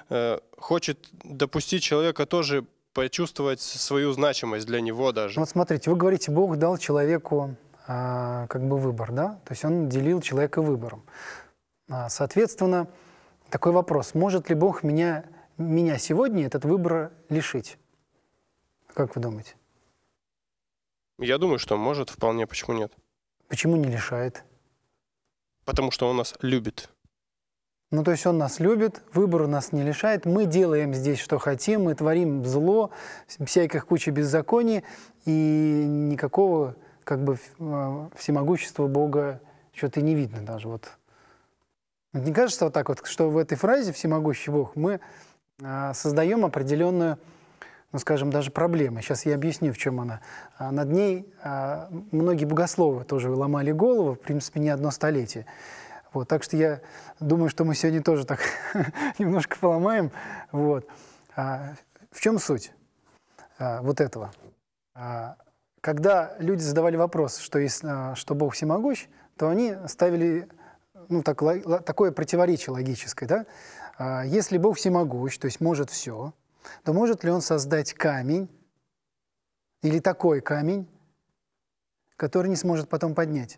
хочет допустить человека тоже почувствовать свою значимость для него даже. Вот смотрите, вы говорите, Бог дал человеку как бы выбор, да? То есть он делил человека выбором. Соответственно, такой вопрос. Может ли Бог меня сегодня этот выбор лишить? Как вы думаете? Я думаю, что может, вполне, почему нет? Почему не лишает? Потому что он нас любит. Ну, то есть он нас любит, выбор у нас не лишает, мы делаем здесь, что хотим, мы творим зло, всяких куча беззаконий, и никакого как бы всемогущества Бога что-то не видно даже. Вот. Не кажется вот так вот, что в этой фразе «всемогущий Бог» мы создаем определенную, ну, скажем, даже проблему. Сейчас я объясню, в чем она. Над ней многие богословы тоже ломали голову, в принципе, не одно столетие. Вот, так что я думаю, что мы сегодня тоже так немножко поломаем. Вот. В чем суть вот этого? Когда люди задавали вопрос, что Бог всемогущ, то они ставили такое противоречие логическое. Да? Если Бог всемогущ, то есть может все, то может ли Он создать камень или такой камень, который не сможет потом поднять?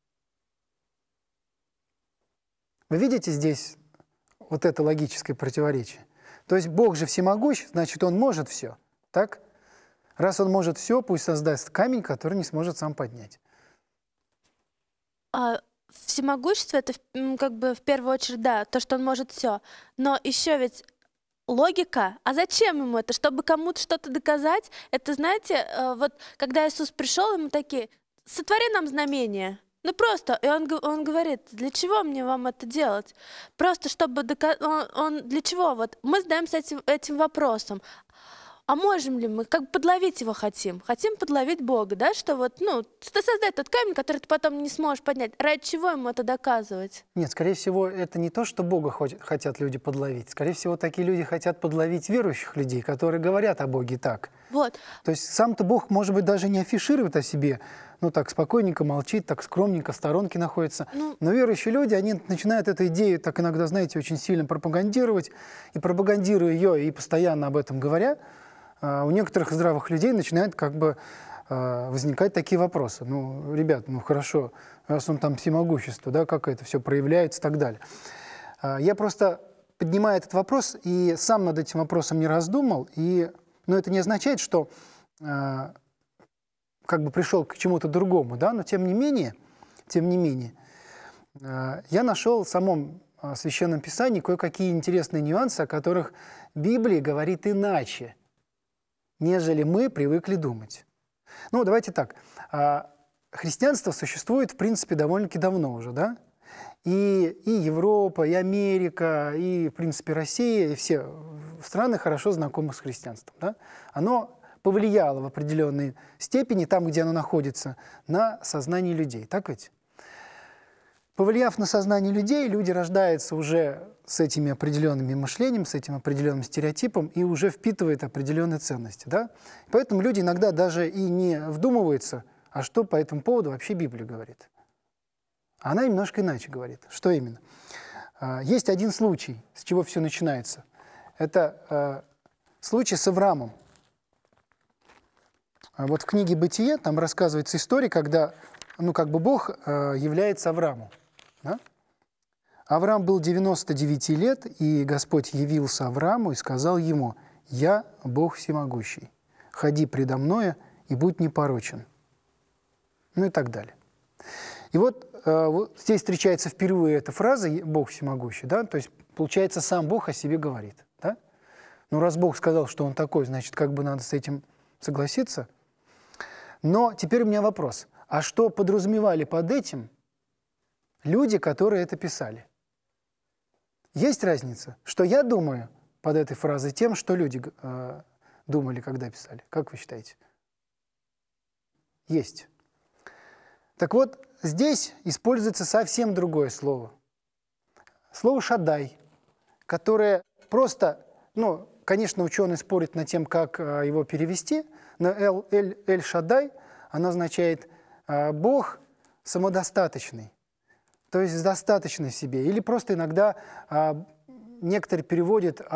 Вы видите здесь вот это логическое противоречие? То есть Бог же всемогущ, значит, Он может все, так? Раз Он может все, пусть создаст камень, который не сможет сам поднять. Всемогущество — это как бы в первую очередь, да, то, что Он может все. Но еще ведь логика, а зачем ему это? Чтобы кому-то что-то доказать? Это, знаете, вот когда Иисус пришел, ему такие: сотвори нам знамение. Ну просто, и он говорит: для чего мне вам это делать? Просто чтобы он для чего? Вот мы задаемся этим вопросом. А можем ли мы, как бы подловить его хотим? Хотим подловить Бога, да, что вот, создать тот камень, который ты потом не сможешь поднять. Ради чего ему это доказывать? Нет, скорее всего, это не то, что Бога хотят люди подловить. Скорее всего, такие люди хотят подловить верующих людей, которые говорят о Боге так. Вот. То есть сам-то Бог, может быть, даже не афиширует о себе, так спокойненько молчит, так скромненько в сторонке находится. Но верующие люди, они начинают эту идею так иногда, знаете, очень сильно пропагандировать, и пропагандируя ее, и постоянно об этом говоря, у некоторых здравых людей начинают как бы возникать такие вопросы. Ребят, хорошо, раз он там всемогущество, да, как это все проявляется и так далее. Я просто поднимаю этот вопрос и сам над этим вопросом не раздумал, но это не означает, что как бы пришел к чему-то другому, да, но тем не менее, я нашел в самом Священном Писании кое-какие интересные нюансы, о которых Библия говорит иначе, нежели мы привыкли думать. Давайте так. Христианство существует, в принципе, довольно-таки давно уже, да? И Европа, и Америка, и, в принципе, Россия, и все страны хорошо знакомы с христианством, да? Оно повлияло в определенной степени, там, где оно находится, на сознание людей. Так ведь? Повлияв на сознание людей, люди рождаются уже с этими определенными мышлением, с этим определенным стереотипом и уже впитывают определенные ценности. Да? Поэтому люди иногда даже и не вдумываются, а что по этому поводу вообще Библия говорит. Она немножко иначе говорит. Что именно? Есть один случай, с чего все начинается. Это случай с Авраамом. Вот в книге «Бытие» там рассказывается история, когда Бог является Аврааму. Да? Авраам был 99 лет, и Господь явился Аврааму и сказал ему: «Я Бог всемогущий, ходи предо мною и будь непорочен». И так далее. И вот здесь встречается впервые эта фраза «Бог всемогущий», да? То есть, получается, сам Бог о себе говорит. Да? Раз Бог сказал, что Он такой, значит, как бы надо с этим согласиться. Но теперь у меня вопрос. А что подразумевали под этим люди, которые это писали? Есть разница, что я думаю под этой фразой, тем, что люди думали, когда писали? Как вы считаете? Есть. Так вот, здесь используется совсем другое слово. Слово «шаддай», которое просто, конечно, ученые спорят над тем, как его перевести, но «эль-шаддай», оно означает «Бог самодостаточный», то есть достаточный в себе. Или просто иногда некоторые переводят